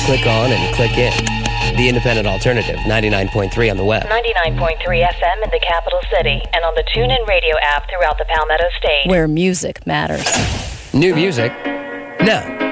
click on and click in. The Independent Alternative, 99.3 on the web. 99.3 FM in the capital city and on the TuneIn Radio app throughout the Palmetto State. Where music matters. New music now.